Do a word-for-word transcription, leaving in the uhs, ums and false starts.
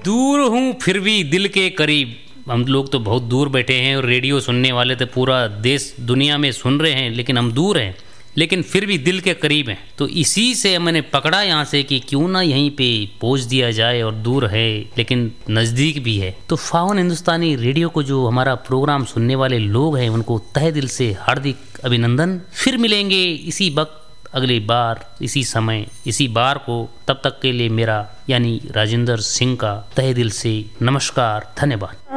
दूर हूँ फिर भी दिल के करीब। हम लोग तो बहुत दूर बैठे हैं और रेडियो सुनने वाले तो पूरा देश दुनिया में सुन रहे हैं, लेकिन हम दूर हैं, लेकिन फिर भी दिल के करीब हैं। तो इसी से मैंने पकड़ा यहाँ से कि क्यों ना यहीं पे पहुँच दिया जाए, और दूर है लेकिन नज़दीक भी है। तो फावन हिंदुस्तानी रेडियो को जो हमारा प्रोग्राम सुनने वाले लोग हैं उनको तहे दिल से हार्दिक अभिनंदन। फिर मिलेंगे इसी वक्त अगली बार इसी समय इसी बार को। तब तक के लिए मेरा यानी राजेंद्र सिंह का तहे दिल से नमस्कार, धन्यवाद।